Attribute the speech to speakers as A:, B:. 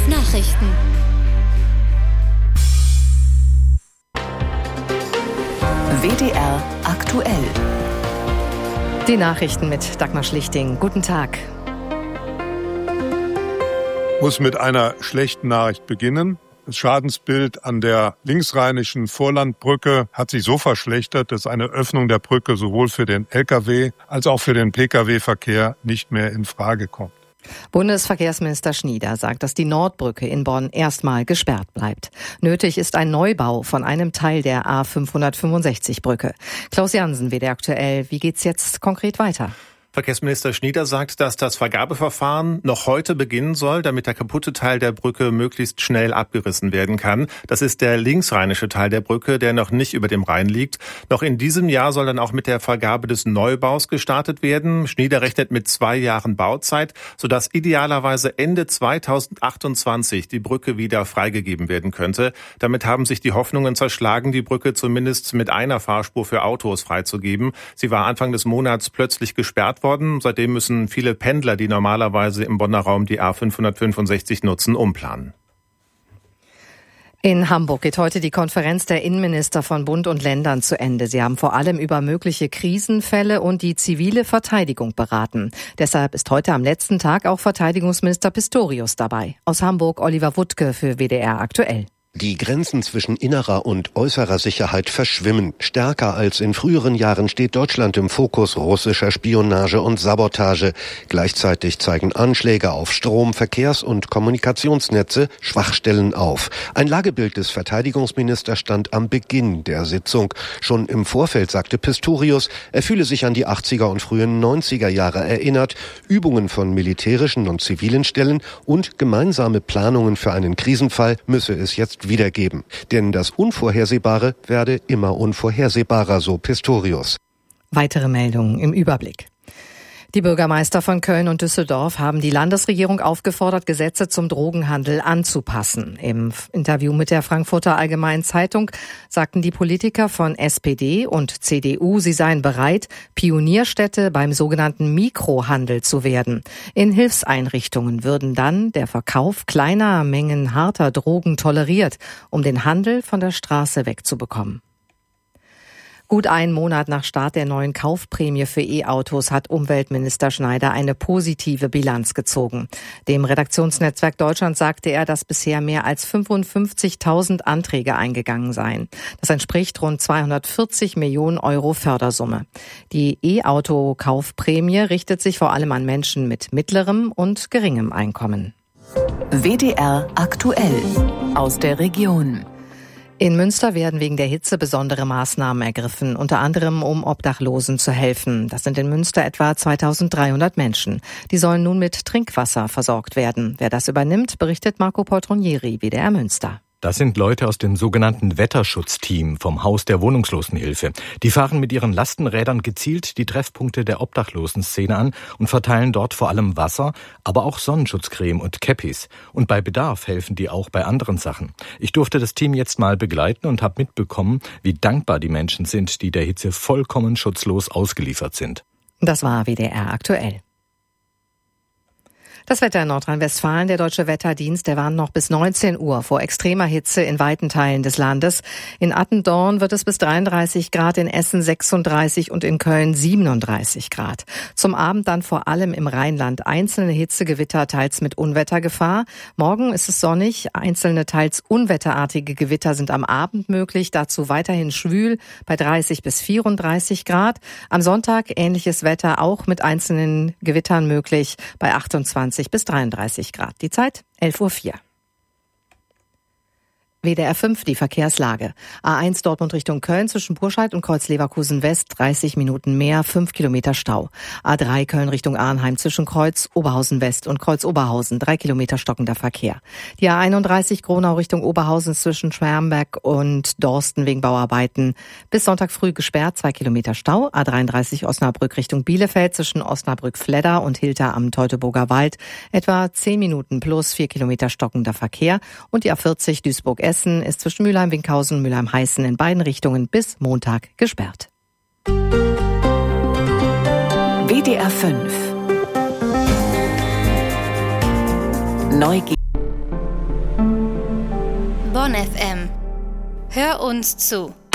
A: Nachrichten.
B: WDR aktuell.
C: Die Nachrichten mit Dagmar Schlichting. Guten Tag.
D: Muss mit einer schlechten Nachricht beginnen. Das Schadensbild an der linksrheinischen Vorlandbrücke hat sich so verschlechtert, dass eine Öffnung der Brücke sowohl für den Lkw als auch für den Pkw-Verkehr nicht mehr in Frage kommt.
C: Bundesverkehrsminister Schnieder sagt, dass die Nordbrücke in Bonn erstmal gesperrt bleibt. Nötig ist ein Neubau von einem Teil der A565-Brücke. Klaus Jansen, WDR aktuell. Wie geht's jetzt konkret weiter?
E: Verkehrsminister Schnieder sagt, dass das Vergabeverfahren noch heute beginnen soll, damit der kaputte Teil der Brücke möglichst schnell abgerissen werden kann. Das ist der linksrheinische Teil der Brücke, der noch nicht über dem Rhein liegt. Noch in diesem Jahr soll dann auch mit der Vergabe des Neubaus gestartet werden. Schnieder rechnet mit 2 Jahren Bauzeit, sodass idealerweise Ende 2028 die Brücke wieder freigegeben werden könnte. Damit haben sich die Hoffnungen zerschlagen, die Brücke zumindest mit einer Fahrspur für Autos freizugeben. Sie war Anfang des Monats plötzlich gesperrt worden. Seitdem müssen viele Pendler, die normalerweise im Bonner Raum die A565 nutzen, umplanen.
C: In Hamburg geht heute die Konferenz der Innenminister von Bund und Ländern zu Ende. Sie haben vor allem über mögliche Krisenfälle und die zivile Verteidigung beraten. Deshalb ist heute am letzten Tag auch Verteidigungsminister Pistorius dabei. Aus Hamburg Oliver Wuttke für WDR aktuell.
F: Die Grenzen zwischen innerer und äußerer Sicherheit verschwimmen. Stärker als in früheren Jahren steht Deutschland im Fokus russischer Spionage und Sabotage. Gleichzeitig zeigen Anschläge auf Strom-, Verkehrs- und Kommunikationsnetze Schwachstellen auf. Ein Lagebild des Verteidigungsministers stand am Beginn der Sitzung. Schon im Vorfeld sagte Pistorius, er fühle sich an die 80er und frühen 90er Jahre erinnert. Übungen von militärischen und zivilen Stellen und gemeinsame Planungen für einen Krisenfall müsse es jetzt wiedergeben. Denn das Unvorhersehbare werde immer unvorhersehbarer, so Pistorius.
C: Weitere Meldungen im Überblick. Die Bürgermeister von Köln und Düsseldorf haben die Landesregierung aufgefordert, Gesetze zum Drogenhandel anzupassen. Im Interview mit der Frankfurter Allgemeinen Zeitung sagten die Politiker von SPD und CDU, sie seien bereit, Pionierstädte beim sogenannten Mikrohandel zu werden. In Hilfseinrichtungen würden dann der Verkauf kleiner Mengen harter Drogen toleriert, um den Handel von der Straße wegzubekommen. Gut einen Monat nach Start der neuen Kaufprämie für E-Autos hat Umweltminister Schneider eine positive Bilanz gezogen. Dem Redaktionsnetzwerk Deutschland sagte er, dass bisher mehr als 55.000 Anträge eingegangen seien. Das entspricht rund 240 Millionen Euro Fördersumme. Die E-Auto-Kaufprämie richtet sich vor allem an Menschen mit mittlerem und geringem Einkommen.
B: WDR aktuell aus der Region.
C: In Münster werden wegen der Hitze besondere Maßnahmen ergriffen, unter anderem um Obdachlosen zu helfen. Das sind in Münster etwa 2300 Menschen. Die sollen nun mit Trinkwasser versorgt werden. Wer das übernimmt, berichtet Marco Poltronieri, WDR Münster.
G: Das sind Leute aus dem sogenannten Wetterschutzteam vom Haus der Wohnungslosenhilfe. Die fahren mit ihren Lastenrädern gezielt die Treffpunkte der Obdachlosenszene an und verteilen dort vor allem Wasser, aber auch Sonnenschutzcreme und Käppis. Und bei Bedarf helfen die auch bei anderen Sachen. Ich durfte das Team jetzt mal begleiten und habe mitbekommen, wie dankbar die Menschen sind, die der Hitze vollkommen schutzlos ausgeliefert sind.
C: Das war WDR aktuell. Das Wetter in Nordrhein-Westfalen, der Deutsche Wetterdienst, der warnt noch bis 19 Uhr vor extremer Hitze in weiten Teilen des Landes. In Attendorn wird es bis 33 Grad, in Essen 36 und in Köln 37 Grad. Zum Abend dann vor allem im Rheinland einzelne Hitzegewitter, teils mit Unwettergefahr. Morgen ist es sonnig, einzelne teils unwetterartige Gewitter sind am Abend möglich, dazu weiterhin schwül bei 30 bis 34 Grad. Am Sonntag ähnliches Wetter, auch mit einzelnen Gewittern möglich bei 28 bis 33 Grad. Die Zeit 11:04 Uhr. WDR 5, die Verkehrslage. A1 Dortmund Richtung Köln zwischen Burscheid und Kreuz West 30 Minuten mehr, 5 Kilometer Stau. A3 Köln Richtung Arnheim zwischen Kreuz Oberhausen West und Kreuz Oberhausen 3 Kilometer stockender Verkehr. Die A31 Gronau Richtung Oberhausen zwischen Schwärmberg und Dorsten wegen Bauarbeiten bis Sonntag früh gesperrt, 2 Kilometer Stau. A33 Osnabrück Richtung Bielefeld zwischen Osnabrück-Fledder und Hilter am Teutoburger Wald etwa 10 Minuten plus 4 Kilometer stockender Verkehr. Und die A40 Duisburg-Essen ist zwischen Mülheim-Winkhausen und Mülheim-Heißen in beiden Richtungen bis Montag gesperrt.
B: WDR 5 Neugier.
A: Bonn FM. Hör uns zu.